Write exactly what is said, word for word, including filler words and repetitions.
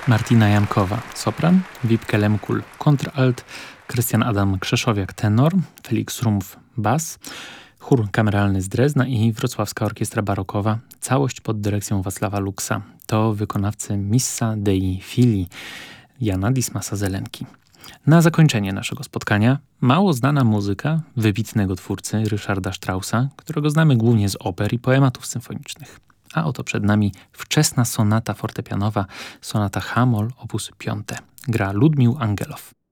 Martina Jankowa, sopran, Wiebke Lemkul, kontralt, Krystian Adam Krzeszowiak, tenor, Felix Rumpf, bas, chór kameralny z Drezna i Wrocławska Orkiestra Barokowa, całość pod dyrekcją Wacława Luksa. To wykonawcy Missa dei Fili Jana Dismasa-Zelenki. Na zakończenie naszego spotkania mało znana muzyka wybitnego twórcy Ryszarda Straussa, którego znamy głównie z oper i poematów symfonicznych. A oto przed nami wczesna sonata fortepianowa, sonata H-moll op. pięć. Gra Ludmił Angelow.